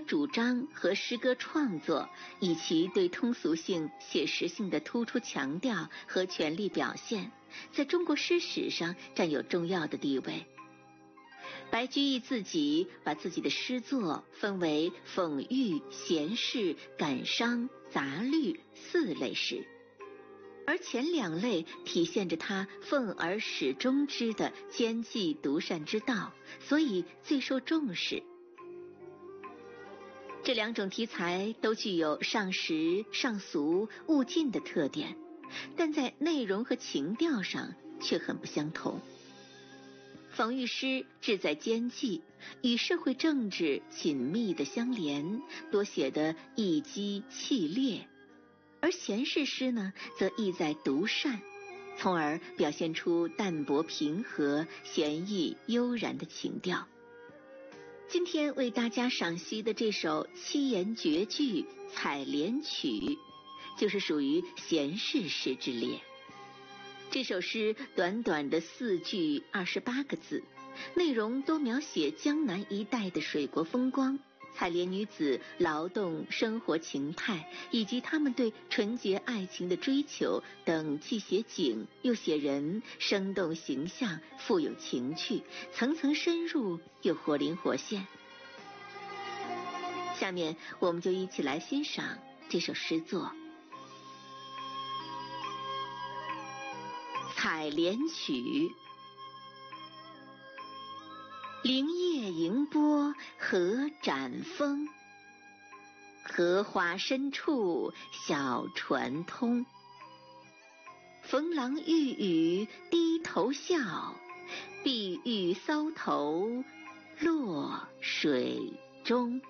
主张和诗歌创作，以其对通俗性、写实性的突出强调和权力表现，在中国诗史上占有重要的地位。白居易自己把自己的诗作分为讽喻、闲适、感伤、杂律4类诗，而前2类体现着他愤而始终之的兼济独善之道，所以最受重视。这2种题材都具有上实、上俗、物尽的特点，但在内容和情调上却很不相同。讽喻诗志在兼济，与社会政治紧密的相连，多写得义激气烈；而闲适诗呢，则意在独善，从而表现出淡泊平和、闲逸悠然的情调。今天为大家赏析的这首7言绝句《采莲曲》，就是属于闲适诗之列。这首诗短短的4句28个字，内容多描写江南一带的水国风光、采莲女子劳动生活情态，以及他们对纯洁爱情的追求等，既写景又写人，生动形象，富有情趣，层层深入又活灵活现。下面我们就一起来欣赏这首诗作《采莲曲》。林叶盈波荷展风，荷花深处小船通。逢郎欲语低头笑，碧玉搔头落水中。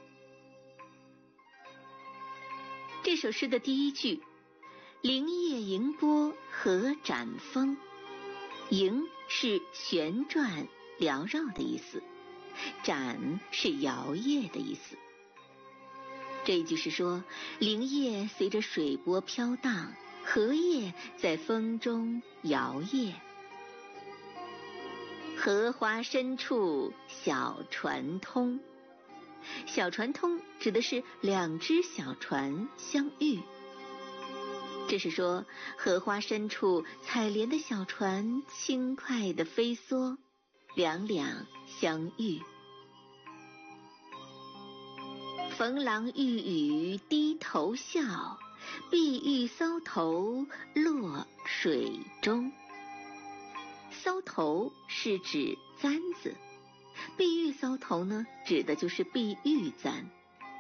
这首诗的第1句，林叶盈波荷展风，盈是旋转缭绕的意思，展是摇曳的意思。这一句是说，林叶随着水波飘荡，荷叶在风中摇曳。荷花深处小船通，小船通指的是2只小船相遇。这是说，荷花深处采莲的小船轻快地飞梭，两相遇。逢郎欲语低头笑，碧玉搔头落水中。搔头是指簪子，碧玉搔头呢，指的就是碧玉簪。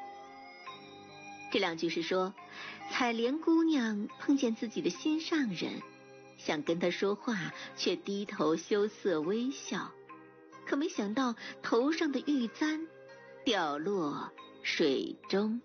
这2句是说，采莲姑娘碰见自己的心上人，想跟他说话，却低头羞涩微笑，可没想到头上的玉簪掉落水中。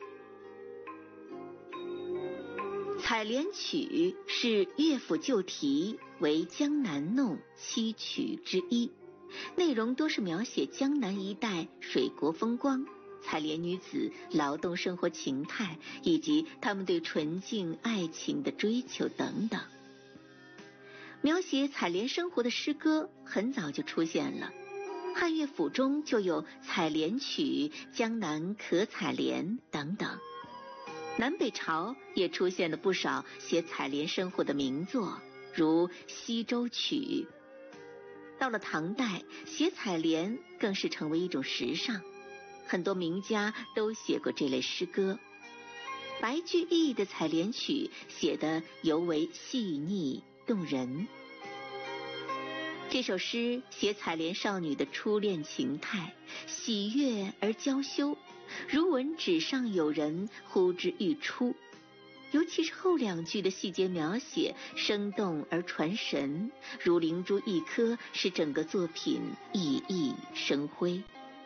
采莲曲是乐府旧题，为江南弄7曲之一，内容多是描写江南一带水国风光、采莲女子劳动生活情态，以及他们对纯净爱情的追求等等。描写采莲生活的诗歌很早就出现了，汉乐府中就有《采莲曲》《江南可采莲》等等。南北朝也出现了不少写采莲生活的名作，如《西洲曲》。到了唐代，写采莲更是成为一种时尚，很多名家都写过这类诗歌。白居易的《采莲曲》写得尤为细腻动人。这首诗写采莲少女的初恋情态，喜悦而娇羞，如闻纸上有人，呼之欲出。尤其是后2句的细节描写生动而传神，如灵珠一颗，使整个作品熠熠生辉。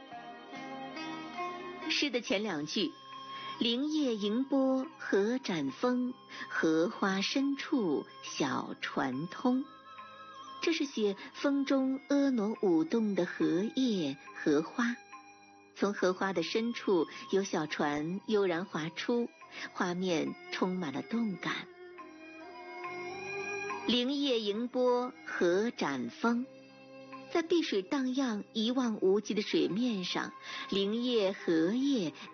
诗的前2句，林叶盈波荷展风，荷花深处小船通，这是写风中婀娜舞动的荷叶荷花，从荷花的深处有小船悠然划出，画面充满了动感。林叶盈波荷展风，在碧水荡漾一望无际的水面上，林叶荷叶